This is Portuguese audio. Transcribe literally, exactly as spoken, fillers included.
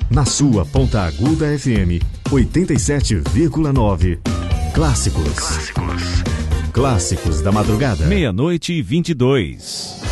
Na sua Ponta Aguda F M oitenta e sete vírgula nove. Clássicos. Clássicos. Clássicos da madrugada. Meia-noite e vinte e dois.